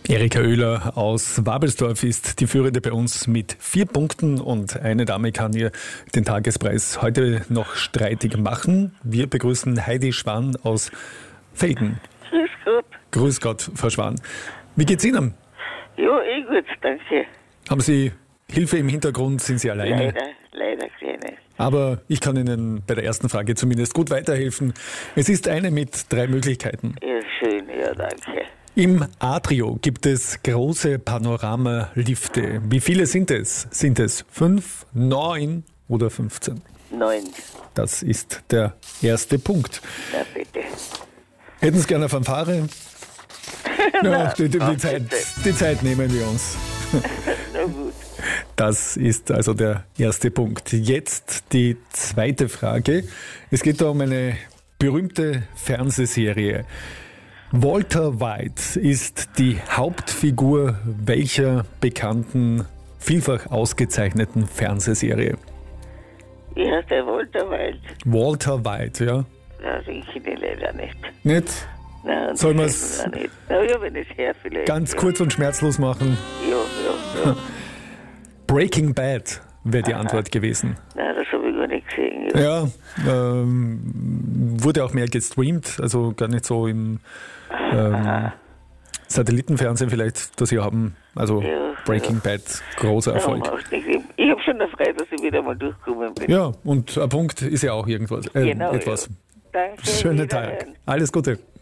Erika Oehler aus Wabelsdorf ist die Führende bei uns mit 4 Punkten und eine Dame kann ihr den Tagespreis heute noch streitig machen. Wir begrüßen Heidi Schwan aus Felden. Grüß Gott. Grüß Gott, Frau Schwan. Wie geht's Ihnen? Ja, gut, danke. Haben Sie Hilfe im Hintergrund? Sind Sie alleine? Leider keine. Aber ich kann Ihnen bei der ersten Frage zumindest gut weiterhelfen. Es ist eine mit 3 Möglichkeiten. Ja, schön, ja, danke. Im Atrio gibt es große Panoramalifte. Wie viele sind es? Sind es 5, 9 oder 15? 9. Das ist der erste Punkt. Na bitte. Hätten Sie gerne eine Fanfare? Ja, die Zeit nehmen wir uns. Na gut. Das ist also der erste Punkt. Jetzt die zweite Frage. Es geht da um eine berühmte Fernsehserie. Walter White ist die Hauptfigur welcher bekannten, vielfach ausgezeichneten Fernsehserie? Wie heißt der Walter White? Walter White, ja? Na, den kenne ich leider nicht. Nicht? Nein, Sollen wir das es kenn ich nicht. Na ja, wenn es her vielleicht. ganz kurz und schmerzlos machen? Ja. Breaking Bad wäre die Antwort gewesen. Nein, das habe ich gar nicht gesehen. Ja. Ja, wurde auch mehr gestreamt, also gar nicht so im Satellitenfernsehen vielleicht, das sie haben. Also Ja, Breaking Bad, großer Erfolg. Ich habe schon erfreut, dass ich wieder mal durchgekommen bin. Ja, und ein Punkt ist ja auch irgendwas. Genau, Etwas. Ja. Danke. Schönen Wiederhören. Tag. Alles Gute.